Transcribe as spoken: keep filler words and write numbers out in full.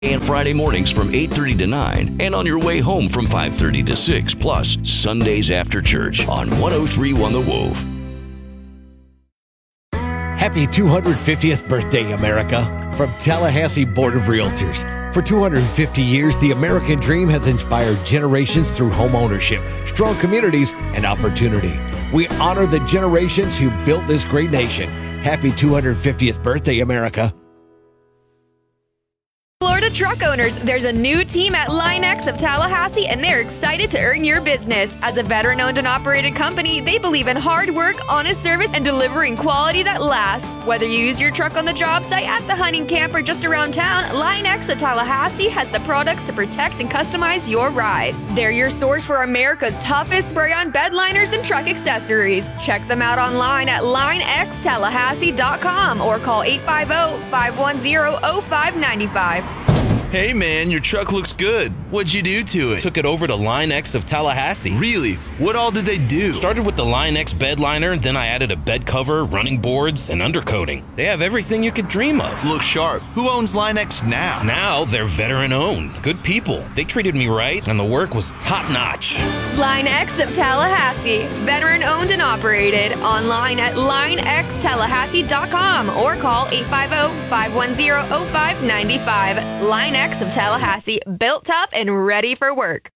And Friday mornings from eight thirty to nine, and on your way home from five thirty to six, plus Sundays after church on one oh three point one The Wolf. Happy two hundred fiftieth birthday, America, from Tallahassee Board of Realtors. For two hundred fifty years, the American dream has inspired generations through home ownership, strong communities, and opportunity. We honor the generations who built this great nation. Happy two hundred fiftieth birthday, America. Florida truck owners, there's a new team at Line-X of Tallahassee, and they're excited to earn your business. As a veteran-owned and operated company, they believe in hard work, honest service, and delivering quality that lasts. Whether you use your truck on the job site, at the hunting camp, or just around town, Line-X of Tallahassee has the products to protect and customize your ride. They're your source for America's toughest spray-on bed liners and truck accessories. Check them out online at line x tallahassee dot com or call eight five zero, five one zero, zero five nine five. Hey man, your truck looks good. What'd you do to it? Took it over to Line-X of Tallahassee. Really? What all did they do? Started with the Line-X bed liner, then I added a bed cover, running boards, and undercoating. They have everything you could dream of. Look sharp. Who owns Line-X now? Now they're veteran-owned. Good people. They treated me right, and the work was top-notch. Line-X of Tallahassee. Veteran-owned and operated. Online at line x tallahassee dot com or call eight five zero, five one zero, zero five nine five. Line-X of Tallahassee, built tough and ready for work.